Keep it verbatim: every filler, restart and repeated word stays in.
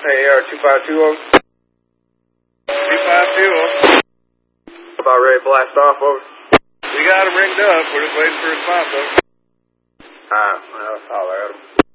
Hey, A R two five two over. two five two over. About ready to blast off over. We got him ringed up. We're just waiting for a response, though. Alright, well, I'll holler at him.